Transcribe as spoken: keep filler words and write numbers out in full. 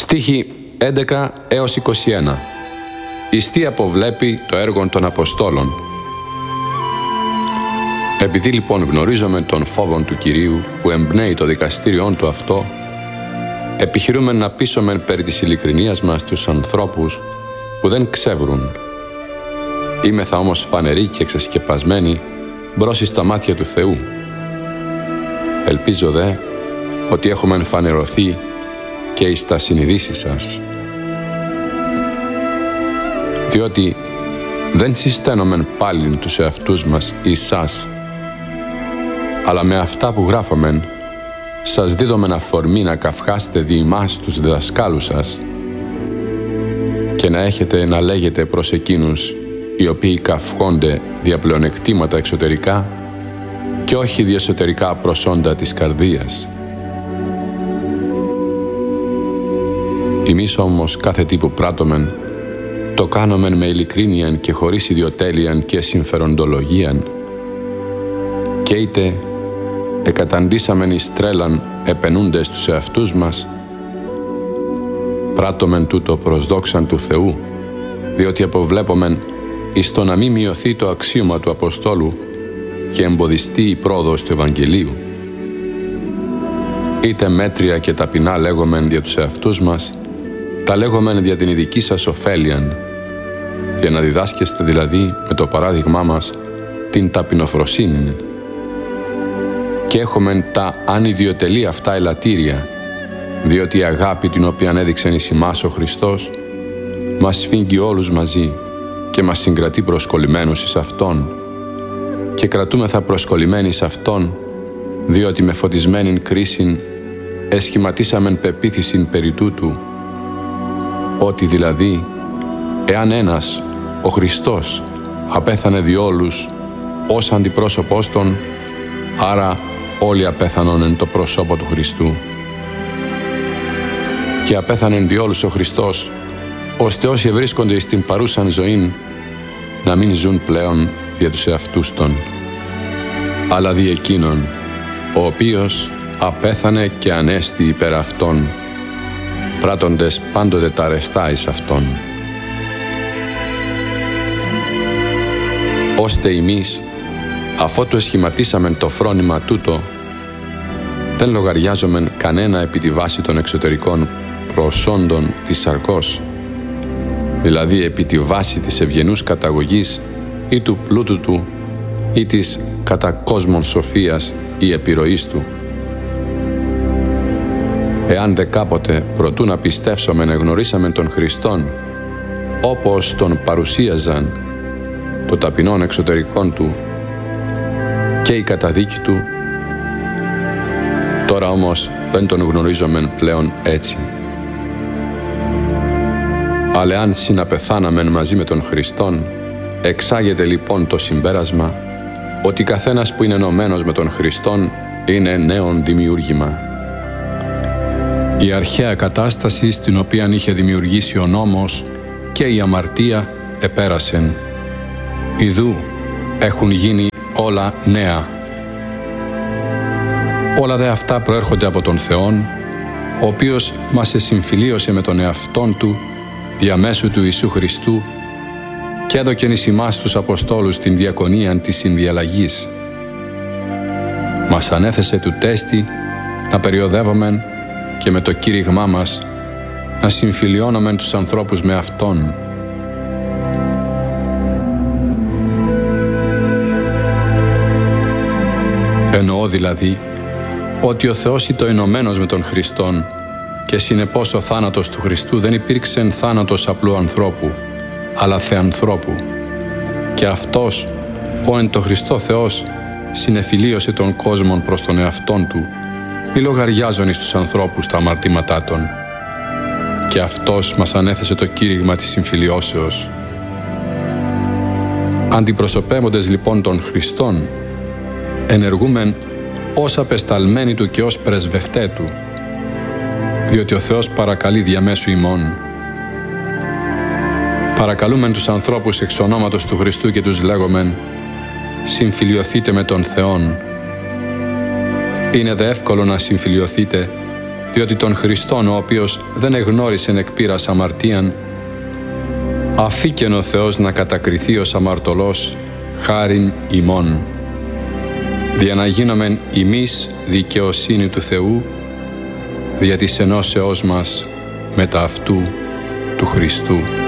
Στίχοι έντεκα έως είκοσι ένα. Εις τι αποβλέπει το έργο των Αποστόλων. Επειδή λοιπόν γνωρίζομαι τον φόβον του Κυρίου που εμπνέει το δικαστήριόν του αυτό, επιχειρούμε να πείσομεν περί της ειλικρινίας μας τους ανθρώπους που δεν ξεύρουν. Είμεθα όμως φανεροί και ξεσκεπασμένοι μπρος στα μάτια του Θεού. Ελπίζω δε ότι έχουμε φανερωθεί και εις τα συνειδήσεις σας. Διότι δεν συσταίνομεν πάλιν τους εαυτούς μας εις σας, αλλά με αυτά που γράφομεν σας δίδομεν αφορμή να καυχάστε δι' ημάς τους διδασκάλους σας και να έχετε να λέγετε προς εκείνους οι οποίοι καυχόνται δια πλεονεκτήματα εξωτερικά και όχι δια εσωτερικά προσόντα της καρδίας. Εμείς όμως κάθε τι που πράττομεν το κάνομεν με ειλικρίνειαν και χωρίς ιδιοτέλειαν και συμφεροντολογίαν, και είτε εκαταντήσαμεν εις τρέλαν επενούντες τους εαυτούς μας, πράττομεν τούτο προς δόξαν του Θεού, διότι αποβλέπομεν εις το να μην μειωθεί το αξίωμα του Αποστόλου και εμποδιστεί η πρόοδος του Ευαγγελίου. Είτε μέτρια και ταπεινά λέγομεν δια τους εαυτούς μας, τα λέγομεν δια την ειδική σας ωφέλιαν, για να διδάσκεστε δηλαδή με το παράδειγμά μας την ταπεινοφροσύνη. Και έχομεν τα ανιδιοτελή αυτά ελαττήρια, διότι η αγάπη την οποία έδειξεν εις ημάς ο Χριστός μας σφίγγει όλους μαζί και μας συγκρατεί προσκολλημένους εις Αυτόν, και κρατούμεθα προσκολλημένοι εις Αυτόν, διότι με φωτισμένην κρίσιν εσχηματίσαμεν πεποίθησιν περί τούτου, ότι δηλαδή εάν ένας, ο Χριστός, απέθανε δι' όλους ως αντιπρόσωπός των, άρα όλοι απέθανον εν το πρόσωπο του Χριστού. Και απέθανεν δι' όλους ο Χριστός, ώστε όσοι βρίσκονται στην παρούσαν ζωήν να μην ζουν πλέον για τους εαυτούς των, αλλά δι' εκείνον, ο οποίος απέθανε και ανέστη υπέρ αυτών, πράττοντες πάντοτε τα αρεστά εις Αυτόν. Ώστε εμείς, αφότου εσχηματίσαμεν το φρόνημα τούτο, δεν λογαριάζομεν κανένα επί τη βάση των εξωτερικών προσόντων της σαρκός, δηλαδή επί τη βάση της ευγενούς καταγωγής ή του πλούτου του ή της κατά κόσμων σοφίας ή επιρροής του. Εάν δε κάποτε προτού να πιστεύσομεν εγνωρίσαμεν τον Χριστόν, όπως τον παρουσίαζαν το ταπεινόν εξωτερικών του και η καταδίκη του, τώρα όμως δεν τον γνωρίζομεν πλέον έτσι. Αλλά εάν συναπεθάναμεν μαζί με τον Χριστόν, εξάγεται λοιπόν το συμπέρασμα ότι καθένας που είναι ενωμένος με τον Χριστόν είναι νέον δημιούργημα. Η αρχαία κατάσταση στην οποία είχε δημιουργήσει ο νόμος και η αμαρτία επέρασεν. Ιδού έχουν γίνει όλα νέα. Όλα δε αυτά προέρχονται από τον Θεόν, ο οποίος μας εσυμφιλίωσε με τον εαυτόν Του διαμέσου του Ιησού Χριστού και έδωκεν εις ημάς τους Αποστόλους την διακονίαν της συνδιαλλαγής. Μας ανέθεσε του τέστη να περιοδεύομεν και με το κήρυγμά μας να συμφιλιώνομεν τους ανθρώπους με Αυτόν. Εννοώ δηλαδή ότι ο Θεός ήτο ενωμένος με τον Χριστόν και συνεπώς ο θάνατος του Χριστού δεν υπήρξε θάνατος απλού ανθρώπου, αλλά θεανθρώπου. Και Αυτός, ο εν το Χριστό Θεός, συνεφιλίωσε τον κόσμο προς τον εαυτόν Του, μη λογαριάζον εις τους ανθρώπους τα αμαρτήματά των. Και Αυτός μας ανέθεσε το κήρυγμα της συμφιλιώσεως. Αντιπροσωπεύοντες λοιπόν τον Χριστόν, ενεργούμεν ως απεσταλμένοι Του και ως πρεσβευτέ Του, διότι ο Θεός παρακαλεί διαμέσου ημών. Παρακαλούμεν τους ανθρώπους εξ ονόματος του Χριστού και τους λέγομεν συμφιλιωθείτε με τον Θεόν. Είναι δε εύκολο να συμφιλιωθείτε διότι τον Χριστόν, ο οποίος δεν εγνώρισεν εκ πείρας αμαρτίαν, αφήκεν ο Θεός να κατακριθεί ως αμαρτωλός χάριν ημών, δια να γίνομεν ημείς δικαιοσύνη του Θεού, δια της ενώσεώς μας μετά αυτού του Χριστού.